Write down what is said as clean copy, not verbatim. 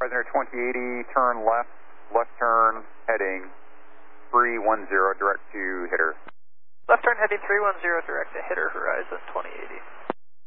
Horizon 2080, turn left, left turn, heading 310, direct to hitter. Left turn heading 310, direct to hitter, Horizon 2080.